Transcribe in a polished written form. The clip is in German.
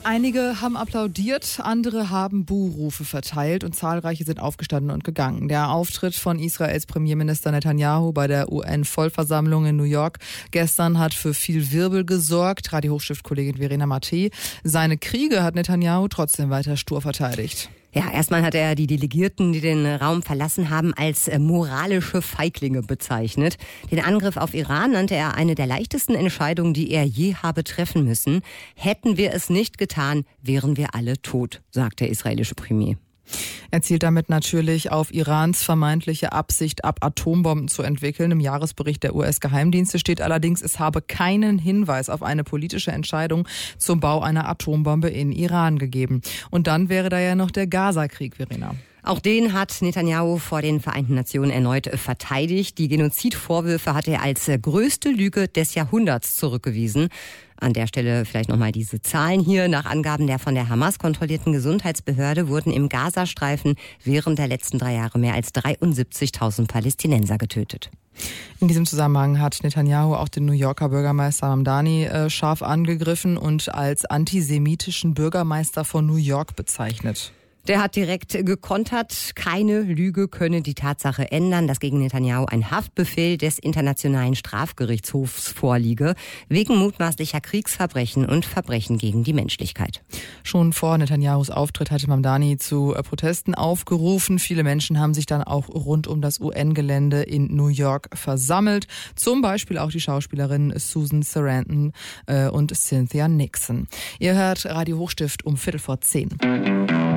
Einige haben applaudiert, andere haben Buhrufe verteilt und zahlreiche sind aufgestanden und gegangen. Der Auftritt von Israels Premierminister Netanyahu bei der UN-Vollversammlung in New York gestern hat für viel Wirbel gesorgt. Radio Hochstift-Kollegin Verena Mattei. Seine Kriege hat Netanyahu trotzdem weiter stur verteidigt. Ja, erstmal hat er die Delegierten, die den Raum verlassen haben, als moralische Feiglinge bezeichnet. Den Angriff auf Iran nannte er eine der leichtesten Entscheidungen, die er je habe treffen müssen. Hätten wir es nicht getan, wären wir alle tot, sagt der israelische Premier. Er zielt damit natürlich auf Irans vermeintliche Absicht ab, Atombomben zu entwickeln. Im Jahresbericht der US-Geheimdienste steht allerdings, es habe keinen Hinweis auf eine politische Entscheidung zum Bau einer Atombombe in Iran gegeben. Und dann wäre da ja noch der Gaza-Krieg, Verena. Auch den hat Netanyahu vor den Vereinten Nationen erneut verteidigt. Die Genozidvorwürfe hat er als größte Lüge des Jahrhunderts zurückgewiesen. An der Stelle vielleicht nochmal diese Zahlen hier. Nach Angaben der von der Hamas kontrollierten Gesundheitsbehörde wurden im Gazastreifen während der letzten 3 Jahre mehr als 73.000 Palästinenser getötet. In diesem Zusammenhang hat Netanyahu auch den New Yorker Bürgermeister Mamdani scharf angegriffen und als antisemitischen Bürgermeister von New York bezeichnet. Der hat direkt gekontert, keine Lüge könne die Tatsache ändern, dass gegen Netanyahu ein Haftbefehl des Internationalen Strafgerichtshofs vorliege, wegen mutmaßlicher Kriegsverbrechen und Verbrechen gegen die Menschlichkeit. Schon vor Netanyahus Auftritt hatte Mamdani zu Protesten aufgerufen. Viele Menschen haben sich dann auch rund um das UN-Gelände in New York versammelt. Zum Beispiel auch die Schauspielerinnen Susan Sarandon und Cynthia Nixon. Ihr hört Radio Hochstift um 9:45.